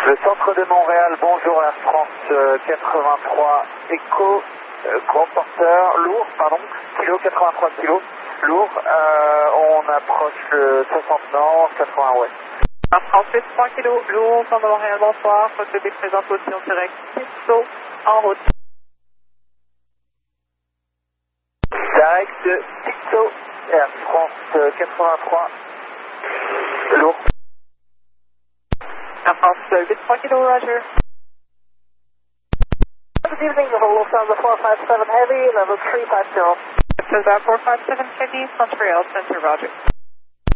Le centre de Montréal, bonjour Air France 83 Echo, gros porteur, lourd, pardon, kilo 83 kg, lourd, on approche le 60 nord, 80 ouest. Air France 3 kg, lourd, centre de Montréal, bonsoir, procédé présent position directe, Tixo, en route. Direct de Tixo, Air France 83, lourd. Air France 3 kg, Roger. Good evening, Lufthansa 457 Heavy, level 350. This is 457 Heavy, Montreal Center, Roger.